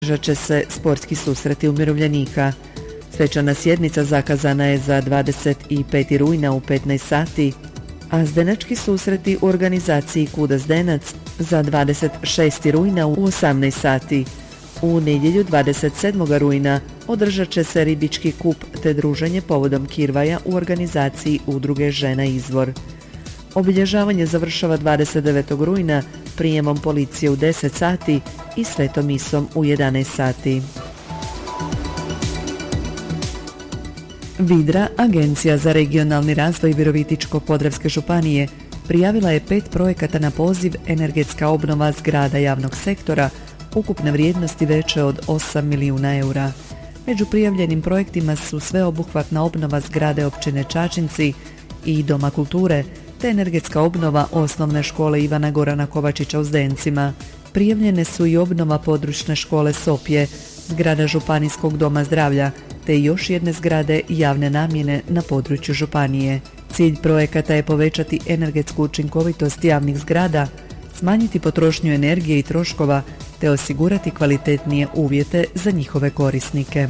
održat će se sportski susreti umirovljenika. Svečana sjednica zakazana je za 25. rujna u 15 sati, a zdenački susreti u organizaciji Kuda Zdenac za 26. rujna u 18 sati. U nedjelju 27. rujna održat će se ribički kup te druženje povodom Kirvaja u organizaciji Udruge Žena Izvor. Obilježavanje završava 29. rujna prijemom policije u 10 sati i svetom misom u 11 sati. Vidra, Agencija za regionalni razvoj Virovitičko-podravske županije, prijavila je 5 projekata na poziv energetska obnova zgrada javnog sektora ukupne vrijednosti veće od 8 milijuna eura. Među prijavljenim projektima su sveobuhvatna obnova zgrade općine Čačinci i Doma kulture, te energetska obnova osnovne škole Ivana Gorana Kovačića u Zdencima. Prijavljene su i obnova područne škole Sopje, zgrada Županijskog doma zdravlja, te još jedne zgrade javne namjene na području županije. Cilj projekata je povećati energetsku učinkovitost javnih zgrada, smanjiti potrošnju energije i troškova, te osigurati kvalitetnije uvjete za njihove korisnike.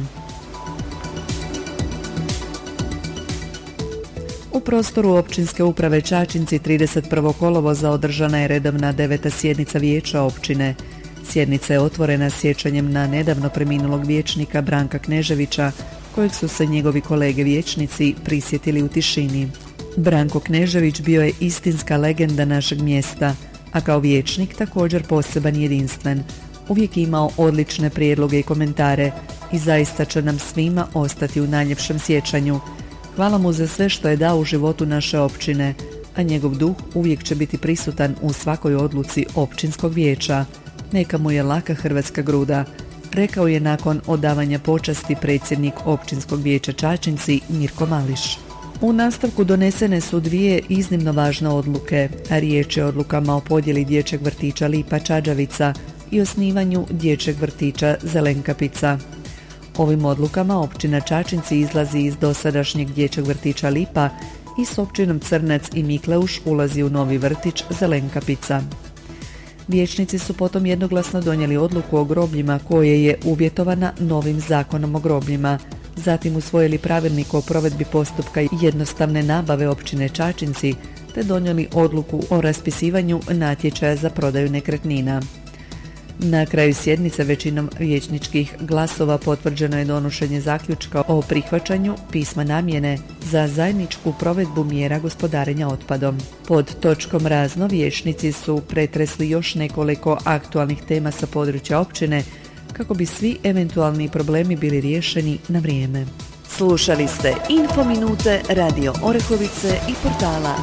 U prostoru općinske uprave Čačinci 31. kolovoza održana je redovna 9. sjednica vijeća općine. Sjednica je otvorena sjećanjem na nedavno preminulog vijećnika Branka Kneževića, kojeg su se njegovi kolege vijećnici prisjetili u tišini. Branko Knežević bio je istinska legenda našeg mjesta, a kao vijećnik također poseban i jedinstven. Uvijek je imao odlične prijedloge i komentare i zaista će nam svima ostati u najljepšem sjećanju. Hvala mu za sve što je dao u životu naše općine, a njegov duh uvijek će biti prisutan u svakoj odluci općinskog vijeća. Neka mu je laka hrvatska gruda, rekao je nakon odavanja počasti predsjednik općinskog vijeća Čačinci Mirko Mališ. U nastavku donesene su 2 iznimno važne odluke, a riječ je o odlukama o podjeli dječjeg vrtića Lipa Čađavica i osnivanju dječjeg vrtića Zelenkapica. Ovim odlukama općina Čačinci izlazi iz dosadašnjeg dječjeg vrtića Lipa i s općinom Crnac i Mikleuš ulazi u novi vrtić Zelenkapica. Vijećnici su potom jednoglasno donijeli odluku o grobljima koje je uvjetovana novim zakonom o grobljima. Zatim usvojili pravilnik o provedbi postupka jednostavne nabave općine Čačinci te donijeli odluku o raspisivanju natječaja za prodaju nekretnina. Na kraju sjednice većinom vijećničkih glasova potvrđeno je donošenje zaključka o prihvaćanju pisma namjene za zajedničku provedbu mjera gospodarenja otpadom. Pod točkom razno vijećnici su pretresli još nekoliko aktualnih tema sa područja općine kako bi svi eventualni problemi bili riješeni na vrijeme. Slušali ste Info Minute Radio Orehovice i portala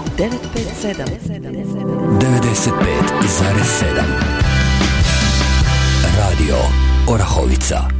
957. Radio Orahovica.